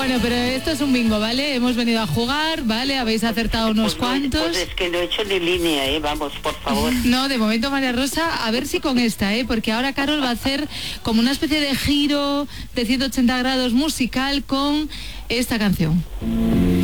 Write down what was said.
Bueno, pero esto es un bingo, ¿vale? Hemos venido a jugar, ¿vale? Habéis acertado unos cuantos. Pues es que no he hecho ni línea, vamos, por favor. No, de momento, María Rosa, a ver si con esta, porque ahora Carol va a hacer como una especie de giro de 180 grados musical con esta canción.